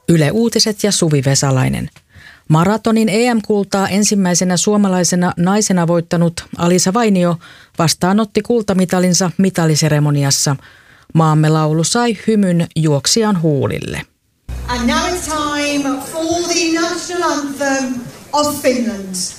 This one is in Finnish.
Yle Uutiset ja Suvi Vesalainen. Maratonin EM-kultaa ensimmäisenä suomalaisena naisena voittanut Alisa Vainio vastaanotti kultamitalinsa mitaliseremoniassa. Maamme laulu sai hymyn juoksijan huulille. And now it's time for the national anthem of Finland.